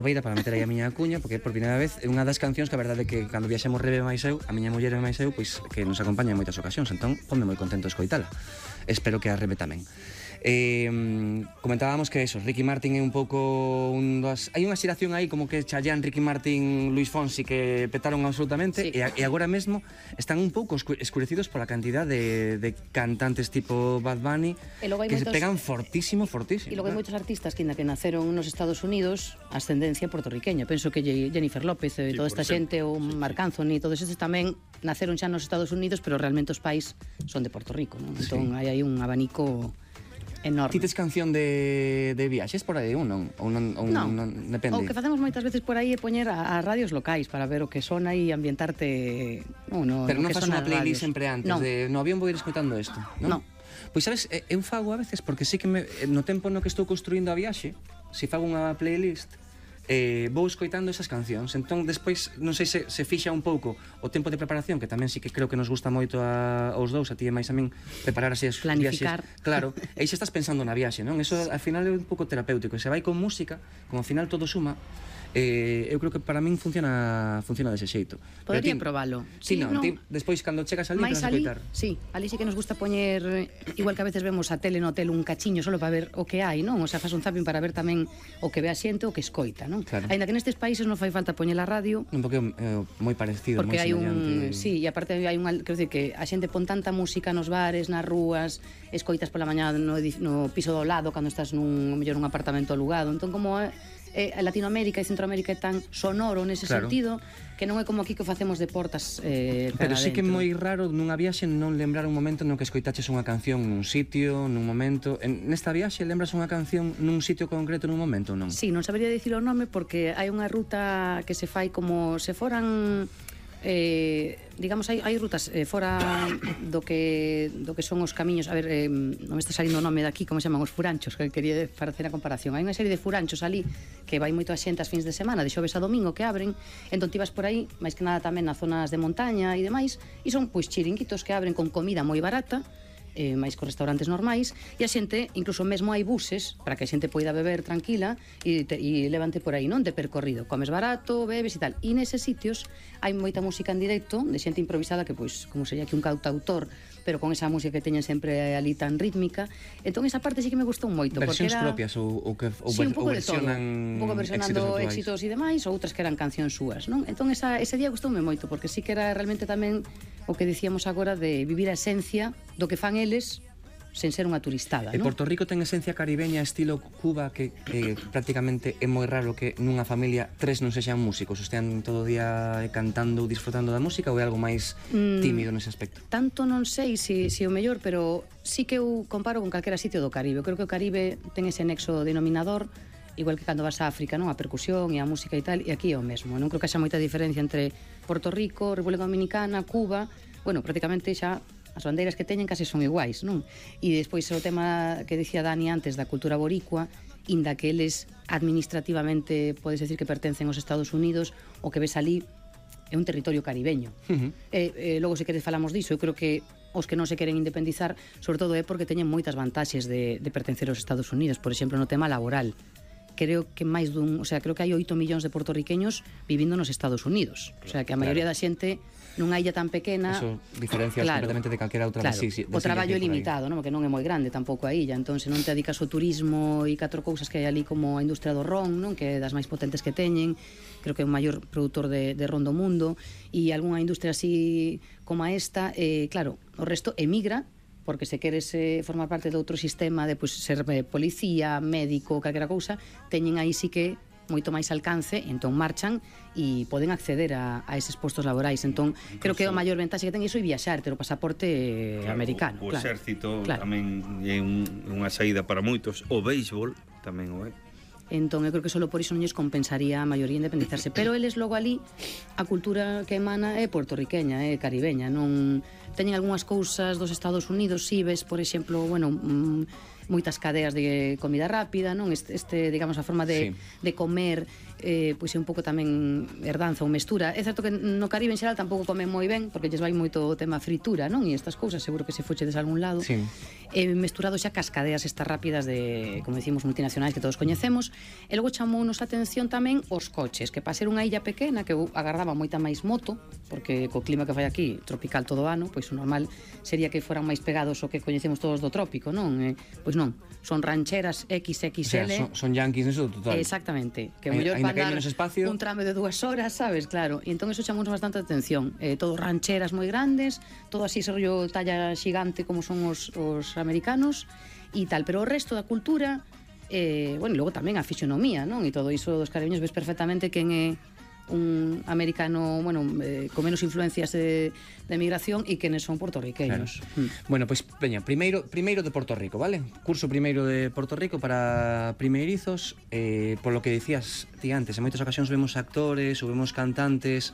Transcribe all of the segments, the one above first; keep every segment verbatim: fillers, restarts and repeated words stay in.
Veira para meter aí a miña cuña, porque por primeira vez é unha das cancións que a verdade é que cando viaxemos Rebe máis eu, a miña muller e máis eu, pois que nos acompaña en moitas ocasións, entón ponme moi contento de escoitala. Espero que a Rebe tamén. Eh, comentábamos que eso, Ricky Martin é un pouco un das... hai unha xeración aí como que Chayanne, Ricky Martin, Luis Fonsi que petaron absolutamente, sí. e, a, e agora mesmo están un pouco escurecidos pola cantidad de, de cantantes tipo Bad Bunny que moitos, se pegan fortísimo, fortísimo. E logo hai moitos artistas que ainda que naceron nos Estados Unidos ascendencia puertorriqueña. Penso que Jennifer López e sí, toda esta xente, ou sí, Marc Anthony, todos estes tamén naceron xa nos Estados Unidos, pero realmente os pais son de Puerto Rico, non? Entón sí. hai aí un abanico enorme. Ti tes canción de, de viaxes por aí ou non? Ou non, ou non, non depende. O que facemos moitas veces por aí é poñer a, a radios locais para ver o que sona e ambientarte no, no, pero no non que fas unha playlist radios. sempre antes no. de no avión vou ir escoitando isto, non? No. Pois sabes, eu fago a veces porque sí que me, no tempo no que estou construindo a viaxe, se fago unha playlist eh, vou escoitando esas cancións, entón despois non sei se, se fixa un pouco o tempo de preparación, que tamén sí que creo que nos gusta moito a, aos dous, a ti e máis a min, preparar así as planificar viaxes, claro, e xa estás pensando na viaxe, non? Eso al final é un pouco terapéutico, e se vai con música, como ao final todo suma, eh, eu creo que para min funciona funciona dese xeito. Podería probalo. Sí, sí, non, no. Ti, despois cando chegas ali máis vas a coitar. Sí, ali sí que nos gusta poñer, igual que a veces vemos a tele no hotel un cachiño solo para ver o que hai, non? O sea, faz un zapping para ver tamén o que ve a xente, o que escoita, non? Claro. Aínda que nestes países non fai falta poñer a radio. Un pouco eh, moi parecido, porque moi hai semellante. un, sí, e aparte hai un, quero dicir que a xente pon tanta música nos bares, nas rúas, escoitas pola mañá no, no piso do lado cando estás nun, mellor nun apartamento alugado. Entón como é Eh, Latinoamérica e Centroamérica é tan sonoro nese claro. sentido que non é como aquí que facemos de portas eh, pero sí dentro. Que é moi raro nunha viaxe non lembrar un momento no que escoitaches unha canción nun sitio, nun momento. En, nesta viaxe lembras unha canción nun sitio concreto nun momento, non? Sí, non sabería dicir o nome porque hai unha ruta que se fai como se foran eh, digamos, hai, hai rutas eh, fora do que do que son os camiños, a ver, eh, non me está salindo o nome daqui, como se chaman, os furanchos, que quería facer a comparación. Hai unha serie de furanchos ali que vai moito a xente as fins de semana, de xoves a domingo que abren, entón ti vas por aí, máis que nada tamén nas zonas de montaña e demais, e son pois chiringuitos que abren con comida moi barata, eh, máis con restaurantes normais, e a xente, incluso mesmo hai buses para que a xente poida beber tranquila e, te, e levante por aí, non? De percorrido, comes barato, bebes e tal, e neses sitios hai moita música en directo de xente improvisada que, pois, como sería que un cantautor, pero con esa música que teñen sempre ali tan rítmica. Entón esa parte sí que me gustou moito. Versións era... propias ou, ou que ou sí, un pouco ou de todo, un pouco versionando éxitos e demais, ou outras que eran cancións súas, non? Entón esa, ese día gustoume moito, porque sí que era realmente tamén o que dicíamos agora de vivir a esencia do que fan eles sen ser unha turistada, e non? Porto Rico ten esencia caribeña estilo Cuba que, que prácticamente é moi raro que nunha familia tres non sexan músicos, estean todo o día cantando ou disfrutando da música, ou é algo máis mm, tímido nese aspecto? Tanto non sei se si, si o mellor, pero sí que eu comparo con calquera sitio do Caribe. Eu creo que o Caribe ten ese nexo denominador, igual que cando vas a África, non? A percusión e a música e tal, e aquí é o mesmo. Non creo que haxa moita diferencia entre Porto Rico, República Dominicana, Cuba. Bueno, prácticamente xa as bandeiras que teñen case son iguais, non? E despois o tema que dicía Dani antes da cultura boricua, inda que eles administrativamente podes decir que pertencen aos Estados Unidos, o que ves ali é un territorio caribeño. Uh-huh. E, e logo se queres falamos diso, eu creo que os que non se queren independizar, sobre todo é porque teñen moitas vantaxes de, de pertencer aos Estados Unidos, por exemplo, no tema laboral. Creo que máis dun, o sea, creo que hai oito millóns de puertorriqueños vivindo nos Estados Unidos. O sea, que a maioría claro. da xente nunha illa tan pequena, eso diferencia claro, completamente de calquera outra claro, de, de, de o traballo é limitado, non? Porque non é moi grande tampouco a illa, entón se non te dedicas ao turismo e catro cousas que hai ali como a industria do ron, non? Que é das máis potentes que teñen, creo que é o maior produtor de, de ron do mundo, e algunha industria así como a esta, eh, claro, o resto emigra, porque se queres eh, formar parte de outro sistema de pues, ser eh, policía, médico, calquera cousa, teñen aí sí que moito máis alcance, entón marchan e poden acceder a, a eses postos laborais. Entón, incluso, creo que a maior ventaxe que ten iso é viaxar, ter o pasaporte claro, americano. O, o claro. exército claro. tamén é un, unha saída para moitos. O béisbol tamén o é. Entón, eu creo que só por iso non lles compensaría a maioría independizarse. Pero eles logo ali, a cultura que emana é puertorriqueña, é caribeña. Non teñen algunhas cousas dos Estados Unidos, si ves, por exemplo, bueno, mmm, moitas cadeas de comida rápida, non? Este, este digamos, a forma de, sí. de comer eh, pois é un pouco tamén herdanza ou mestura. É certo que no Caribe en xeral tampouco comen moi ben, porque lles vai moito o tema fritura, non? E estas cousas, seguro que se fochedes a algún lado. Sí. Eh, mesturado xa cas cadeas estas rápidas de, como decimos, multinacionais que todos coñecemos. E logo chamounos a atención tamén os coches, que para ser unha illa pequena, que eu agardaba moita máis moto, porque co clima que fai aquí, tropical todo o ano, pois o normal sería que foran máis pegados o que coñecemos todos do trópico, non? Eh, pois non, son rancheras equis equis ele. O sea, son, son yanquis neso total. Exactamente, que o Ai- mellor aínda van que hai dar menos espacio. un tramo de dúas horas, sabes, claro. E entón eso chamounos bastante atención. Eh, todo rancheras moi grandes, todo así ese rollo talla xigante como son os, os americanos e tal, pero o resto da cultura, eh, bueno, e logo tamén a fisionomía, non? E todo iso dos caribeños ves perfectamente quen é un americano, bueno, eh, con menos influencias de, de migración e quenes son puertorriqueños. Claro. Mm. Bueno, pois, pues, veña, primeiro, primeiro de Porto Rico, vale? Curso primeiro de Porto Rico para primeirizos, eh, por lo que dicías ti antes, en moitas ocasións vemos actores ou vemos cantantes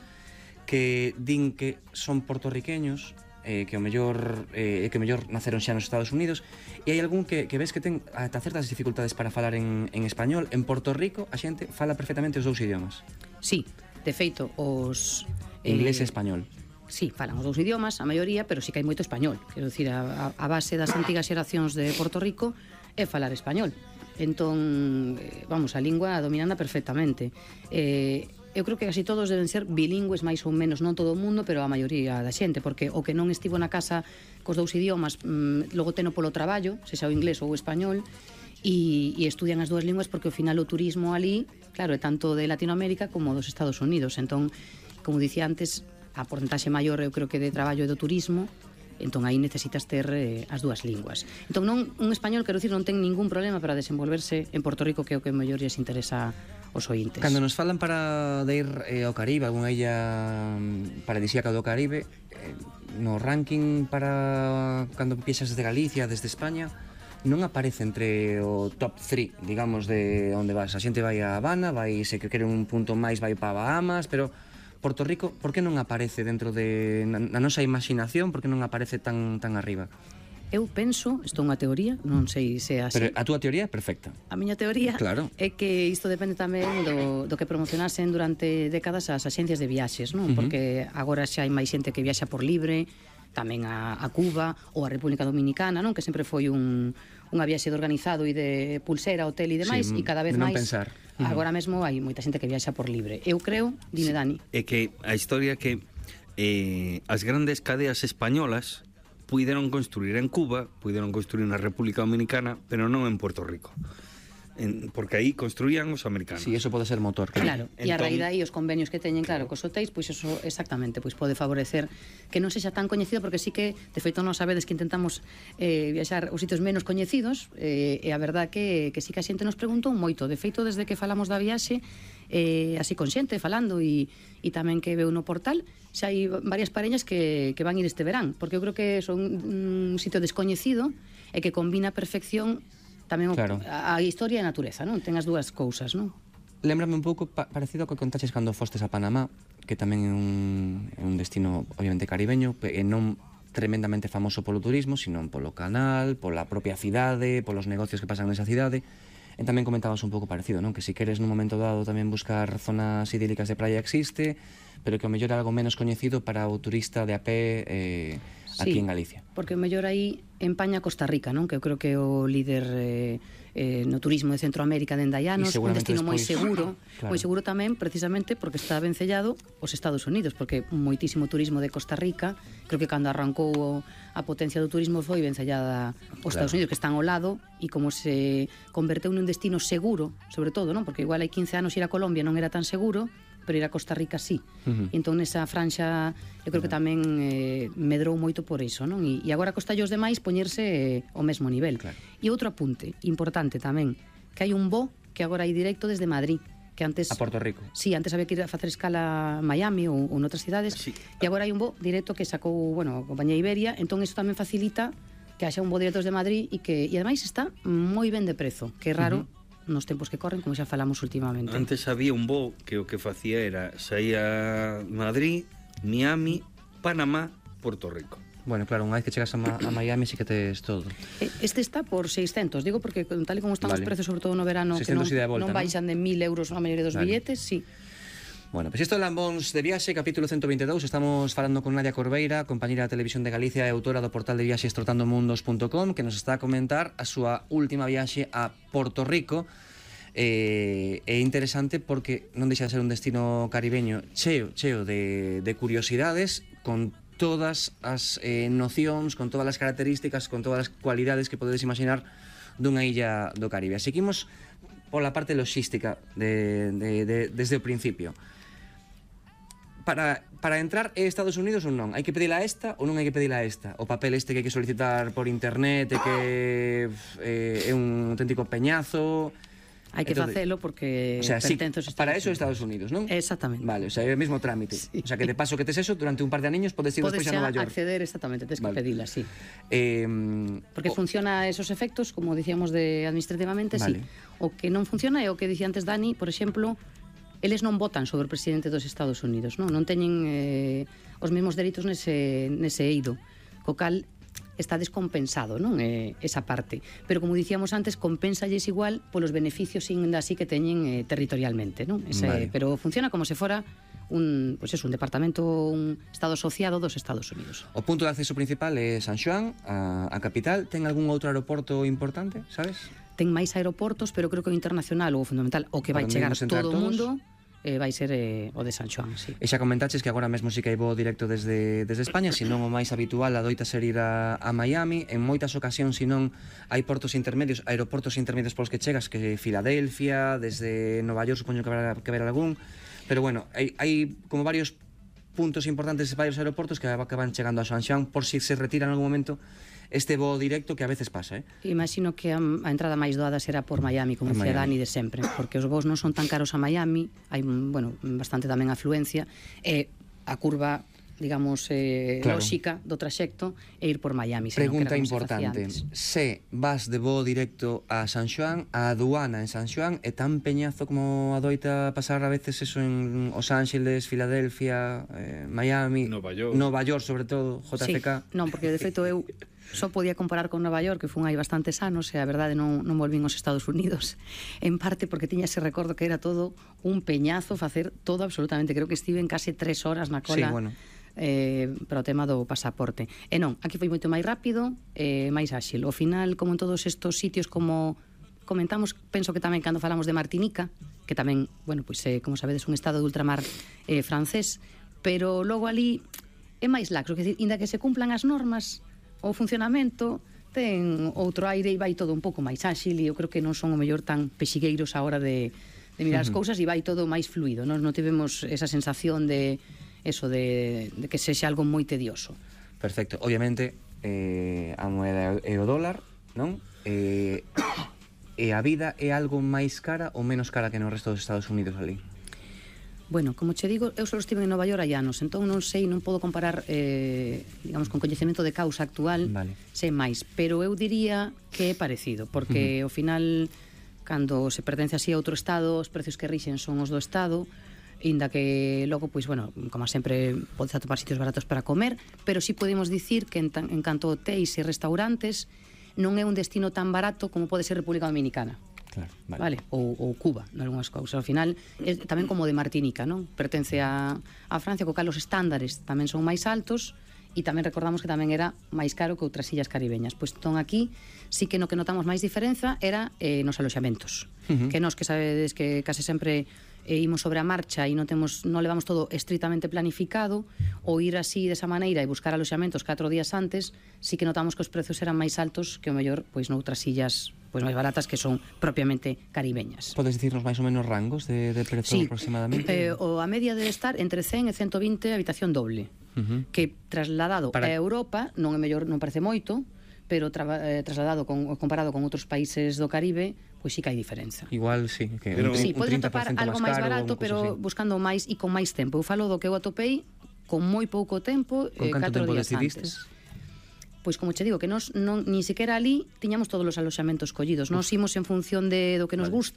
que din que son portorriqueños, eh, que o mellor eh, que o mellor naceron xa nos Estados Unidos, e hai algún que, que ves que ten ata certas dificultades para falar en, en español. En Porto Rico a xente fala perfectamente os dous idiomas. Sí, de feito, os... Inglés e eh, español. Sí, falan os dous idiomas, a maioría, pero sí que hai moito español. Quero dicir, a, a base das antigas xeracións de Porto Rico é falar español. Entón, eh, vamos, a lingua dominanda perfectamente. Eh, eu creo que casi todos deben ser bilingües máis ou menos, non todo o mundo, pero a maioría da xente, porque o que non estivo na casa cos dous idiomas, mmm, logo teno polo traballo, se xa o inglés ou o español, e, e estudian as dúas linguas porque ao final o turismo ali, claro, é tanto de Latinoamérica como dos Estados Unidos. Entón, como dicía antes, a porcentaxe maior eu creo que de traballo é do turismo, entón aí necesitas ter eh, as dúas linguas. Entón non, un español, quero dicir, non ten ningún problema para desenvolverse en Porto Rico, que é o que mellor lles interesa os ointes. Cando nos falan para de ir eh, ao Caribe, algunha illa mm, paradisíaca do Caribe, eh, no ranking para cando empiezas desde Galicia, desde España, non aparece entre o top tres, digamos, de onde vas. A xente vai a Habana, vai, se que quere un punto máis, vai para Bahamas, pero Porto Rico, por que non aparece dentro de na, na nosa imaginación, por que non aparece tan tan arriba? Eu penso, isto é unha teoría, non sei se é así. Pero a túa teoría é perfecta. A miña teoría Claro. é que isto depende tamén do, do que promocionasen durante décadas as axencias de viaxes, non? Uh-huh. Porque agora xa hai máis xente que viaxa por libre, tamén a, a Cuba ou a República Dominicana, non? Que sempre foi un, unha viaxe de organizado e de pulsera, hotel e demais, Sí, e cada vez de non máis pensar. Uh-huh. agora mesmo hai moita xente que viaxa por libre. Eu creo, dime, Dani. É que a historia que eh, as grandes cadeas españolas puideron construir en Cuba, puideron construir na República Dominicana, pero non en Puerto Rico. En, porque aí construían os americanos. Sí, eso pode ser motor. Claro, e a Entón- raíz dai os convenios que teñen, claro, cos hotéis, pois eso exactamente, pois pode favorecer que non sexa tan coñecido, porque sí que, de feito, non sabedes que intentamos eh, viaxar aos sitios menos coñecidos, eh, e a verdad que, que sí que a xente nos preguntou moito. De feito, desde que falamos da viaxe, eh, así con xente, falando, e, e tamén que veu no portal, xa hai varias parellas que, que van ir este verán, porque eu creo que son un sitio descoñecido e que combina a perfección tamén o, Claro. a, a historia e a natureza, non? Ten as dúas cousas, non? Lémbrame un pouco pa parecido ao que contaches cando fostes a Panamá, que tamén é un, é un destino obviamente caribeño, e non tremendamente famoso polo turismo, sino polo canal, pola propia cidade, polos negocios que pasan nesa cidade. E tamén comentabas un pouco parecido, non? Que se queres nun momento dado tamén buscar zonas idílicas de praia existe, pero que o mellor é algo menos coñecido para o turista de a pé eh, aquí Sí, en Galicia. porque o mellor aí empaña Costa Rica, non? Que eu creo que é o líder eh, eh, no turismo de Centroamérica dende hai anos, E un seguramente destino moi despois- seguro, Claro. moi seguro tamén precisamente porque está vencellado os Estados Unidos, porque moitísimo turismo de Costa Rica, creo que cando arrancou o, a potencia do turismo foi vencellada os Claro. Estados Unidos, que están ao lado, e como se converteu nun destino seguro, sobre todo, non? Porque igual hai quince anos ir a Colombia non era tan seguro, pero ir a Costa Rica sí. Uh-huh. E entón nesa franxa eu creo que tamén eh, medrou moito por iso, non? E, e agora costa os demais poñerse eh, ao mesmo nivel. Claro. E outro apunte importante tamén, que hai un voo que agora hai directo desde Madrid, que antes A Porto Rico. Sí, antes había que ir a facer escala a Miami ou, ou noutras cidades, Sí. e agora hai un voo directo que sacou, bueno, a compañía Iberia, entón iso tamén facilita que haxa un voo directo desde Madrid e que e ademais está moi ben de prezo, que é raro uh-huh. nos tempos que corren, como xa falamos últimamente. Antes había un voo que o que facía era saía Madrid, Miami, Panamá, Puerto Rico. Bueno, claro, unha vez que chegas a, Ma a Miami sí que tes todo. Este está por seiscentos, digo porque tal e como están vale. os precios, sobre todo no verano, que non, volta, non baixan ¿no? de mil euros a maioría dos vale. billetes, sí. Bueno, pois pues isto é Lambóns de Viaxe, capítulo ciento veintidós. Estamos falando con Nadia Corbeira, compañera da Televisión de Galicia e autora do portal de viaxes trotandomundos punto com, que nos está a comentar a súa última viaxe a Porto Rico. Eh, é interesante porque non deixa de ser un destino caribeño cheo, cheo de, de curiosidades, con todas as eh, nocións, con todas as características, con todas as cualidades que podedes imaginar dunha illa do Caribe. Seguimos pola parte logística de, de, de, desde o principio. Para, para entrar é Estados Unidos ou non? Hai que pedila a esta ou non hai que pedila a esta? O papel este que hai que solicitar por internet e que eh, é un auténtico peñazo. Hai que Entonces, facelo porque o sea, sí, para eso Unidos. Estados Unidos, non? Exactamente. Vale, o sea, é o mesmo trámite. Sí. O sea, que de paso que tes eso, durante un par de años podes ir despois a Nova York. Podes acceder, exactamente, tes que vale. pedila, sí. Eh, porque o... funciona esos efectos, como dicíamos de administrativamente, vale. sí. O que non funciona é o que dicía antes Dani, por exemplo, eles non votan sobre o presidente dos Estados Unidos, non, non teñen eh, os mesmos dereitos nese, nese eido, co cal está descompensado, non, eh, esa parte. Pero como dicíamos antes, compénsalles igual polos beneficios ainda así que teñen eh, territorialmente, non? Ese, vale. Pero funciona como se fora un, pues eso, un departamento, un estado asociado dos Estados Unidos. O punto de acceso principal é San Xoán, a, a capital. Ten algún outro aeroporto importante, sabes? Ten máis aeroportos, pero creo que o internacional ou o fundamental, o que vai chegar todo o mundo, eh, vai ser eh, o de San Xoán, sí. E xa comentaches que agora mesmo sí que hai voo directo desde, desde España, senón o máis habitual adoita ser ir a, a Miami. En moitas ocasións, senón, hai portos intermedios, aeroportos intermedios polos que chegas, que Filadelfia, desde Nova York, supoño que habrá que ver algún, pero bueno, hai, hai como varios puntos importantes, varios aeroportos que acaban chegando a San Xoán por si se retira en algún momento este voo directo que a veces pasa, eh? Imagino que a, a entrada máis doada será por Miami, como decía Dani de sempre, porque os voos non son tan caros a Miami, hai, bueno, bastante tamén afluencia, e a curva, digamos, eh, claro. lóxica do traxecto é ir por Miami. Pregunta importante, se vas de voo directo a San Xoán, a aduana en San Xoán é tan peñazo como adoita pasar a veces eso en Los Ángeles, Filadelfia, eh, Miami, Nova York, Nova York sobre todo, J F K? Sí, non, porque de feito eu só podía comparar con Nova York, que fun hai bastantes anos, e a verdade non, non volvín aos Estados Unidos, en parte porque tiña ese recordo que era todo un peñazo facer todo absolutamente, creo que estive en case tres horas na cola. Sí, bueno. Eh, para o tema do pasaporte. E non, aquí foi moito máis rápido, eh, máis áxil. Ao final, como en todos estos sitios, como comentamos, penso que tamén cando falamos de Martinica, que tamén, bueno, pois eh, como sabedes, un estado de ultramar eh, francés, pero logo ali é máis laxo, que decir, inda que se cumplan as normas, o funcionamento ten outro aire e vai todo un pouco máis áxil, e eu creo que non son o mellor tan pexigueiros a hora de, de mirar as cousas, e vai todo máis fluido. Nós non tivemos esa sensación de eso de, de que sexa algo moi tedioso. Perfecto. Obviamente, eh, a moeda é o dólar, non? Eh, e a vida é algo máis cara ou menos cara que no resto dos Estados Unidos ali? Bueno, como che digo, eu só estive en Nova York hai anos, entón non sei, non podo comparar, eh, digamos, con coñecemento de causa actual, vale. sei máis, pero eu diría que é parecido, porque uh -huh. ao final, cando se pertence así a outro estado, os precios que rixen son os do estado, inda que logo, pois, bueno, como sempre podes atopar sitios baratos para comer, pero sí podemos dicir que en, en canto a hotéis e restaurantes non é un destino tan barato como pode ser República Dominicana. Claro, vale. Vale? Ou, ou Cuba, nalgúnas cousas. Ao final, é tamén como de Martinica, non? Pertence a, a Francia, co cal os estándares tamén son máis altos, e tamén recordamos que tamén era máis caro que outras illas caribeñas. Pois entón aquí, sí que no que notamos máis diferenza era eh, nos aloxamentos. Uh -huh. Que nos que sabedes que case sempre e imos sobre a marcha e non temos non levamos todo estritamente planificado, ou ir así desa maneira e buscar aloxamentos catro días antes, sí que notamos que os prezos eran máis altos que o mellor pois noutras illas pois máis baratas que son propiamente caribeñas. Podes dicirnos máis ou menos rangos de, de prezo sí, aproximadamente? Eh, o a media debe estar entre cen e ciento vinte habitación doble, uh -huh. que trasladado Para... a Europa non é mellor, non parece moito, pero tra eh, trasladado con, comparado con outros países do Caribe, pois sí que hai diferenza. Igual sí, que pero, un, sí, un podes atopar algo máis barato, pero así. Buscando máis e con máis tempo. Eu falo do que eu atopei con moi pouco tempo, con eh, catro tempo días decidistes? Antes. Pois como che digo, que nos non ni siquiera ali tiñamos todos os aloxamentos collidos. Nos imos en función de do que nos vale. gusta,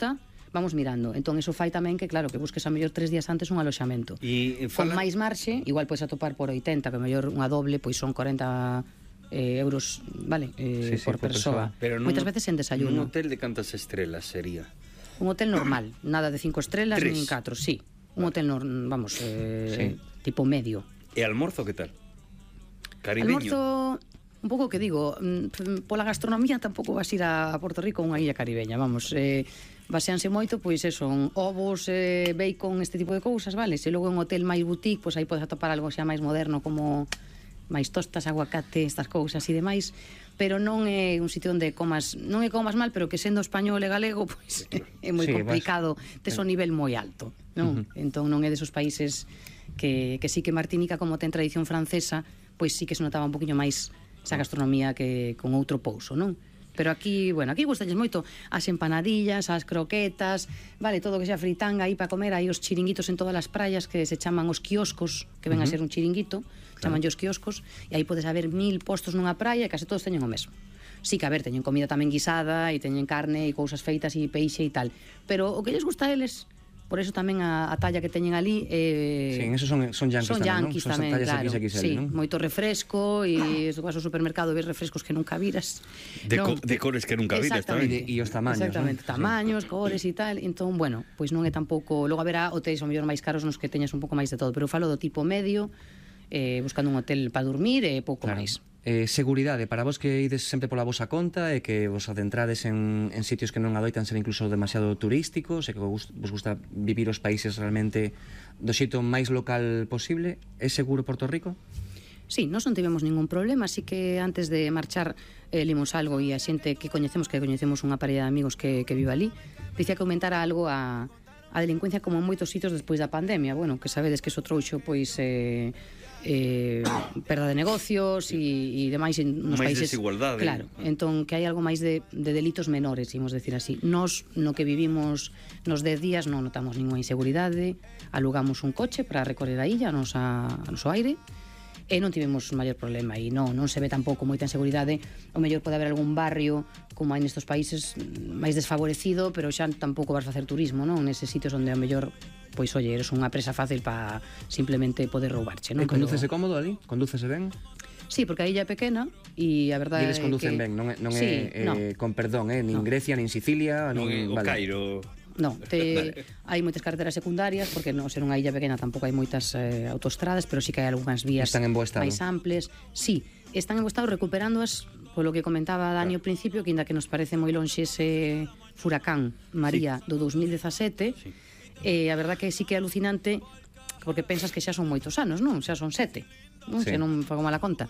vamos mirando. Entón, eso fai tamén que, claro, que busques a mellor tres días antes un aloxamento. E Con fala... máis marxe, igual podes atopar por oitenta, que a mellor unha doble, pois son corenta eh, euros, vale, eh, Sí, sí, por por persoa. Pero Moitas nun- veces en desayuno. Nun hotel de cantas estrelas sería? Un hotel normal, nada de cinco estrelas, Tres. nin catro, sí. Un hotel, nor, vamos, eh, Sí. tipo medio. E almorzo que tal? Caribeño? Almorzo, un pouco que digo, mm, pola gastronomía tampouco vas ir a Porto Rico, unha illa caribeña, vamos, eh, baseanse moito, pois eso, son ovos, eh, bacon, este tipo de cousas, vale? Se logo en un hotel máis boutique, pois aí podes atopar algo xa máis moderno, como máis tostas, aguacate, estas cousas e demais, pero non é un sitio onde comas, non é comas mal, pero que sendo español e galego, pois é moi Sí, complicado, tes un nivel moi alto, non? Uh-huh. Entón non é desos países que, que sí que Martinica, como ten tradición francesa, pois sí que se notaba un poquinho máis esa gastronomía que con outro pouso, non? Pero aquí, bueno, aquí gustalles moito as empanadillas, as croquetas, vale, todo que sea fritanga aí para comer, aí os chiringuitos en todas as praias que se chaman os quioscos, que ven uh-huh. a ser un chiringuito, chaman os quioscos, e aí podes haber mil postos nunha praia e case todos teñen o mesmo. Sí que, a ver, teñen comida tamén guisada, e teñen carne e cousas feitas e peixe e tal, pero o que lles gusta a eles, por eso tamén a, a talla que teñen ali eh, Sí, en eso son, son yanquis son tamén, yanquis non? Son tamén, tallas claro, X X L, sí, non? moito refresco e se vas ao supermercado ves refrescos que nunca viras De, non? co de cores que nunca viras tamén. Exactamente. E os tamaños, Exactamente, non? tamaños, cores e tal. Entón, bueno, pois non é tampouco... Logo haberá hotéis ao mellor máis caros nos que teñas un pouco máis de todo, pero falo do tipo medio, eh, buscando un hotel para dormir e pouco Claro. máis. Eh, seguridade, para vos que ides sempre pola vosa conta e que vos adentrades en, en sitios que non adoitan ser incluso demasiado turísticos e que vos, vos gusta vivir os países realmente do xeito máis local posible, é seguro Porto Rico? Sí, nós non tivemos ningún problema, así que antes de marchar eh, limos algo e a xente que coñecemos, que coñecemos unha parella de amigos que, que vive ali, dicía que aumentara algo a, a delincuencia como en moitos sitios despois da pandemia. Bueno, que sabedes que eso trouxo, pois... Eh, eh, perda de negocios e, e demais en, nos Máis países, desigualdade. claro, entón que hai algo máis de, de delitos menores, imos decir así. Nos, no que vivimos nos dez días non notamos ninguna inseguridade, alugamos un coche para recorrer a illa, a nosa, a noso aire, e non tivemos maior problema, e non, non se ve tampouco moita inseguridade. O mellor pode haber algún barrio como hai nestes países máis desfavorecido, pero xa tampouco vas facer turismo, non? Neses sitios onde o mellor, pois, oye, eres unha presa fácil para simplemente poder roubarche, non? E condúcese Pero... cómodo ali? Condúcese ben? Sí, porque a illa é pequena e a verdade E eles conducen que... ben, non é, non sí, é no. eh, con perdón, eh, nin No. Grecia, nin Sicilia, Non nin... é o Cairo. No, te, hai moitas carreteras secundarias porque non ser unha illa pequena tampouco hai moitas eh, autostradas, pero sí que hai algunhas vías Están en bo estado. máis amples. Sí, están en bo estado recuperándoas polo que comentaba Dani ao principio, que ainda que nos parece moi lonxe ese furacán María sí. do dos mil dezasete, sí. eh, a verdad que sí que é alucinante porque pensas que xa son moitos anos, non? Xa son sete, non? Sí. Se non fago mala conta.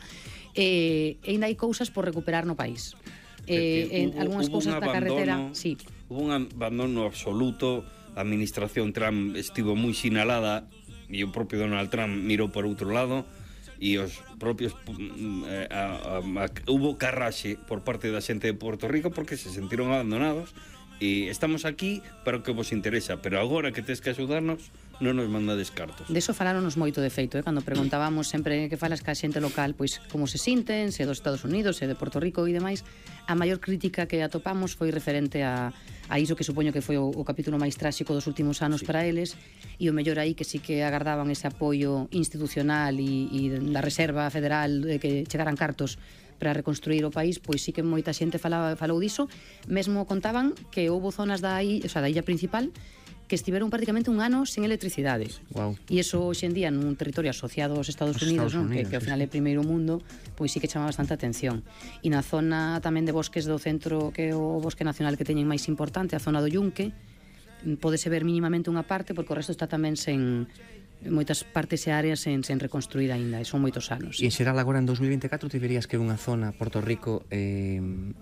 Eh, e ainda hai cousas por recuperar no país. Eh, en Hubo- algunhas hubo un cousas da carretera, abandono- sí. Hubo un abandono absoluto. A administración Trump estivo moi sinalada e o propio Donald Trump mirou por outro lado e os propios mm, eh, a, a, a, hubo carraxe por parte da xente de Porto Rico porque se sentiron abandonados e estamos aquí para o que vos interesa, pero agora que tes que axudarnos non nos mandades cartos. De eso faláronos moito de feito, eh? Cando preguntábamos sempre que falas ca xente local, pois como se sinten, se dos Estados Unidos, se de Porto Rico e demais, a maior crítica que atopamos foi referente a, a iso que supoño que foi o, o capítulo máis tráxico dos últimos anos sí. para eles, e o mellor aí que sí que agardaban ese apoio institucional e, e da Reserva Federal de que chegaran cartos para reconstruir o país, pois sí que moita xente falaba, falou diso, mesmo contaban que houbo zonas da, illa, o sea, da illa principal que estiveron prácticamente un ano sin electricidade. Wow. E iso hoxe en día nun territorio asociado aos Estados Os Unidos, Estados non? Unidos, que, que ao sí, final é primeiro mundo, pois sí que chama bastante atención. E na zona tamén de bosques do centro, que é o bosque nacional que teñen máis importante, a zona do Yunque, pódese ver mínimamente unha parte, porque o resto está tamén sen moitas partes e áreas sen, sen reconstruir aínda, e son moitos anos. E en xeral agora en dos mil veinticuatro te verías que é unha zona Porto Rico eh,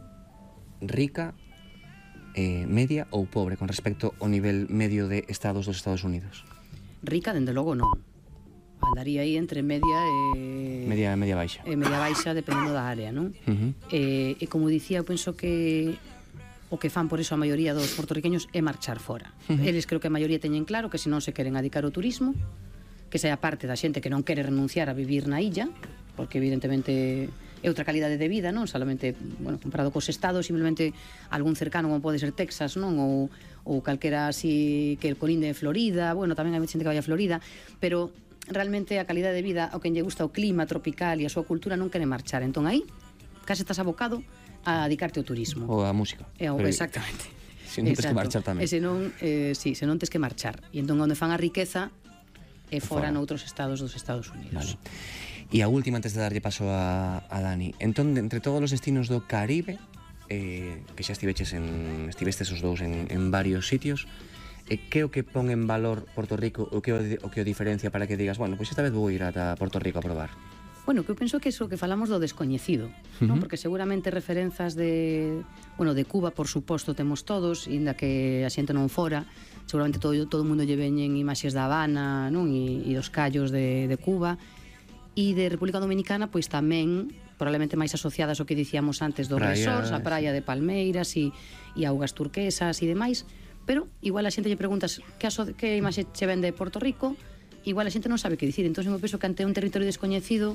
rica, eh, media ou pobre con respecto ao nivel medio de estados dos Estados Unidos? Rica, dende logo, non. Andaría aí entre media e... Media media baixa. E media baixa, dependendo da área, non? Uh-huh. E, e como dicía, eu penso que o que fan por iso a maioría dos portorriqueños é marchar fora. Uh-huh. Eles creo que a maioría teñen claro que se non se queren adicar ao turismo, que sea parte da xente que non quere renunciar a vivir na illa, porque evidentemente é outra calidade de vida, non? Solamente, bueno, comparado cos estados, simplemente algún cercano como pode ser Texas, non? Ou, ou calquera así que el colinde de Florida, bueno, tamén hai xente que vai a Florida, pero realmente a calidade de vida, ao que lle gusta o clima tropical e a súa cultura non quere marchar, entón aí case estás abocado a dedicarte ao turismo. Ou a música. E, o, exactamente. Se non tens que marchar tamén. E se non, eh, sí, se non tens que marchar. E entón onde fan a riqueza é fora noutros estados dos Estados Unidos. Vale. E a última, antes de darlle paso a, a Dani, entón, entre todos os destinos do Caribe, eh, que xa estiveches en, estivestes os dous en, en varios sitios, e que o que pon en valor Porto Rico, o que o, o que o diferencia para que digas, bueno, pois esta vez vou ir ata Porto Rico a probar? Bueno, que eu penso que é iso que falamos do descoñecido, uh-huh. non? Porque seguramente referenzas de, bueno, de Cuba, por suposto, temos todos, inda que a xente non fora, seguramente todo todo o mundo lle veñen imaxes da Habana, non? E, e dos callos de, de Cuba, e de República Dominicana, pois tamén, probablemente máis asociadas ao que dicíamos antes dos resorts, a praia de Palmeiras e, e augas turquesas e demais, pero igual a xente lle preguntas que, aso, que imaxe che vende de Porto Rico, igual a xente non sabe que dicir. Entón, eu penso que ante un territorio descoñecido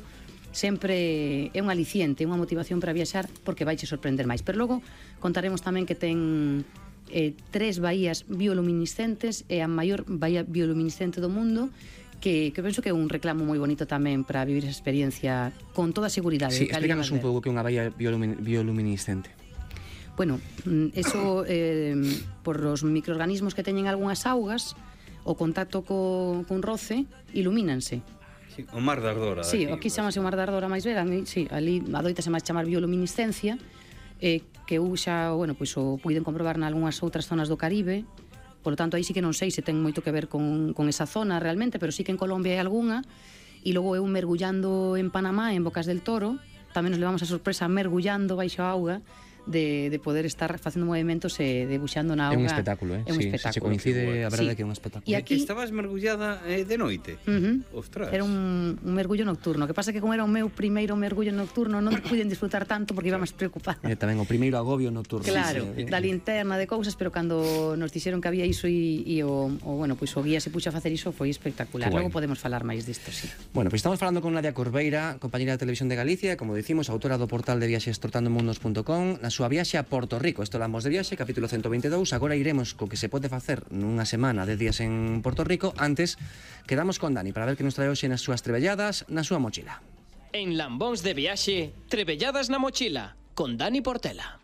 sempre é un aliciente, unha motivación para viaxar, porque vai che sorprender máis. Pero logo contaremos tamén que ten eh, tres baías bioluminiscentes, e a maior baía bioluminiscente do mundo, que, que penso que é un reclamo moi bonito tamén para vivir esa experiencia con toda a seguridade. Sí, explícanos un pouco que é unha baía biolumin bioluminiscente. Bueno, eso eh, por os microorganismos que teñen algunhas augas, o contacto co, con roce, ilumínanse. Sí, o mar de Ardora. Sí, aquí chamase o mar de Ardora máis ben, sí, ali adoitase máis chamar bioluminiscencia, eh, que eu xa, bueno, pois o puiden comprobar nalgúnas outras zonas do Caribe, polo tanto, aí sí que non sei se ten moito que ver con, con esa zona realmente, pero sí que en Colombia hai algunha, e logo eu mergullando en Panamá, en Bocas del Toro, tamén nos levamos a sorpresa mergullando baixo a auga, de, de poder estar facendo movimentos e debuxando na auga. É un espectáculo, eh? É un sí, espectáculo. Se coincide, a verdade sí. que é un espectáculo. E aquí estabas mergullada eh, de noite. Uh-huh. Ostras. Era un, un mergullo nocturno. Que pasa que como era o meu primeiro mergullo nocturno, non puiden disfrutar tanto porque íbamos preocupados. E tamén o primeiro agobio nocturno. Claro, sí, sí. Da linterna de cousas, pero cando nos dixeron que había iso e, e o, o, bueno, pois o guía se puxo a facer iso, foi espectacular. Logo podemos falar máis disto, sí. Bueno, pois estamos falando con Nadia Corbeira, compañera de Televisión de Galicia, como dicimos, autora do portal de viaxes trotandomundos punto com, na súa viaxe a Porto Rico. Isto lamos de viaxe, capítulo ciento veinte e dous. Agora iremos co que se pode facer nunha semana de días en Porto Rico. Antes, quedamos con Dani para ver que nos trae hoxe nas súas trebelladas na súa mochila. En Lambóns de viaxe, trebelladas na mochila, con Dani Portela.